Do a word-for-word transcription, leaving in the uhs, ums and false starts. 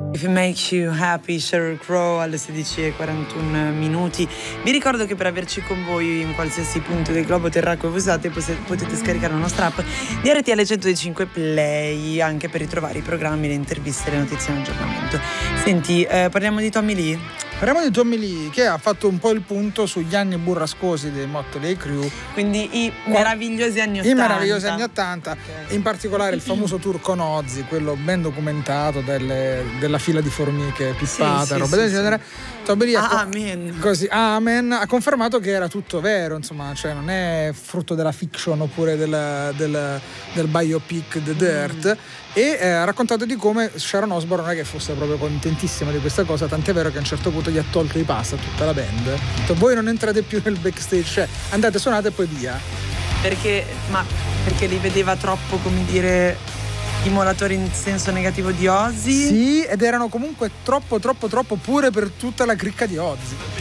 If it makes you happy, Sheryl Crow alle sedici e quarantuno minuti. Vi ricordo che per averci con voi in qualsiasi punto del globo terracqueo voi usate potete scaricare la nostra app di R T L centodue Play anche per ritrovare i programmi, le interviste, le notizie in aggiornamento. Senti, eh, parliamo di Tommy Lee? Parliamo di Tommy Lee, che ha fatto un po' il punto sugli anni burrascosi dei Motley Crue. Quindi i meravigliosi anni ottanta. I meravigliosi anni ottanta, okay. In particolare il famoso tour con Ozzy, quello ben documentato delle, della fila di formiche pippata, sì, roba sì, del sì, genere. sì. Tommy Lee ah, ha, amen. Così, amen, ha confermato che era tutto vero, insomma, cioè non è frutto della fiction oppure del, del, del biopic The Dirt. Mm. E eh, ha raccontato di come Sharon Osbourne non è che fosse proprio contentissima di questa cosa, tant'è vero che a un certo punto gli ha tolto i pass a tutta la band. Detto, voi non entrate più nel backstage, cioè andate, suonate e poi via. Perché, ma perché li vedeva troppo, come dire, imolatori in senso negativo di Ozzy? Sì, ed erano comunque troppo troppo troppo pure per tutta la cricca di Ozzy.